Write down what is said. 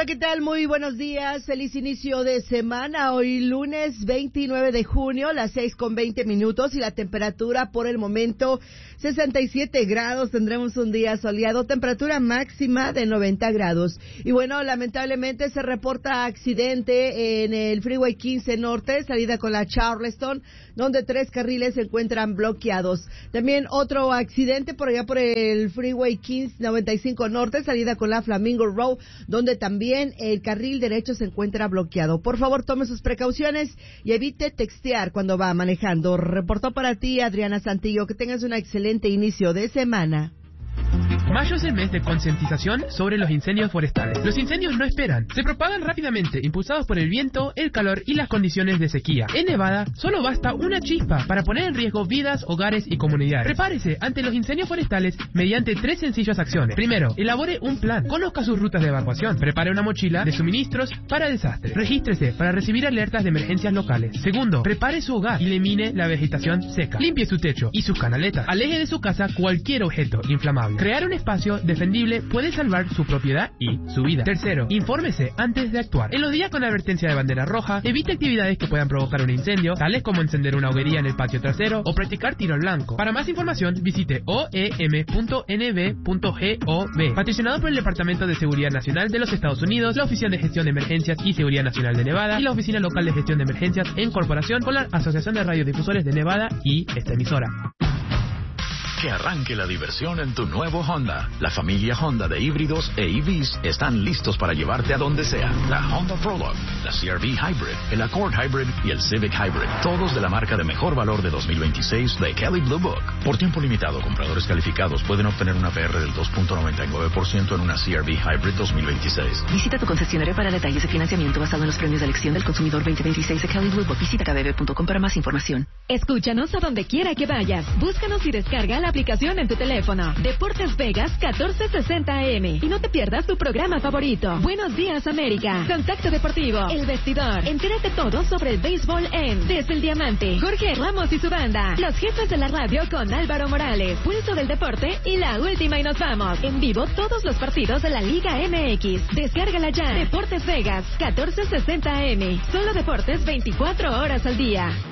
Hola, ¿qué tal? Muy buenos días. Feliz inicio de semana. Hoy lunes 29 de junio, las 6:20 y la temperatura por el momento 67 grados. Tendremos un día soleado, temperatura máxima de 90 grados. Y bueno, lamentablemente se reporta accidente en el Freeway 15 Norte, salida con la Charleston, donde 3 carriles se encuentran bloqueados. También otro accidente por allá por el Freeway 95 Norte, salida con la Flamingo Road, donde también el carril derecho se encuentra bloqueado. Por favor, tome sus precauciones y evite textear cuando va manejando. Reportó para ti Adriana Santillo. Que tengas un excelente inicio de semana. Mayo es el mes de concientización sobre los incendios forestales. Los incendios no esperan, se propagan rápidamente, impulsados por el viento, el calor y las condiciones de sequía. En Nevada, solo basta una chispa para poner en riesgo vidas, hogares y comunidades. Prepárese ante los incendios forestales mediante 3 sencillas acciones. Primero, elabore un plan, conozca sus rutas de evacuación, prepare una mochila de suministros para desastres, regístrese para recibir alertas de emergencias locales. Segundo, prepare su hogar y elimine la vegetación seca. Limpie su techo y sus canaletas. Aleje de su casa cualquier objeto inflamable. Crear un espacio defendible puede salvar su propiedad y su vida. Tercero, infórmese antes de actuar. En los días con advertencia de bandera roja, evite actividades que puedan provocar un incendio, tales como encender una hoguería en el patio trasero o practicar tiro al blanco. Para más información, visite oem.nb.gov. Patrocinado por el Departamento de Seguridad Nacional de los Estados Unidos, la Oficina de Gestión de Emergencias y Seguridad Nacional de Nevada y la Oficina Local de Gestión de Emergencias en corporación con la Asociación de Radiodifusores de Nevada y esta emisora. Que arranque la diversión en tu nuevo Honda. La familia Honda de híbridos e EVs están listos para llevarte a donde sea. La Honda Prologue, la CR-V Hybrid, el Accord Hybrid y el Civic Hybrid. Todos de la marca de mejor valor de 2026 de Kelley Blue Book. Por tiempo limitado, compradores calificados pueden obtener una PR del 2.99% en una CR-V Hybrid 2026. Visita tu concesionario para detalles de financiamiento basado en los premios de elección del consumidor 2026 de Kelley Blue Book. Visita kbb.com para más información. Escúchanos a donde quiera que vayas. Búscanos y descarga la aplicación en tu teléfono. Deportes Vegas 1460 AM. Y no te pierdas tu programa favorito. Buenos días, América. Contacto Deportivo. El Vestidor. Entérate todo sobre el béisbol en Desde el Diamante. Jorge Ramos y su banda. Los jefes de la radio con Álvaro Morales. Pulso del deporte y la última y nos vamos. En vivo todos los partidos de la Liga MX. Descárgala ya. Deportes Vegas 1460 AM. Solo deportes 24 horas al día.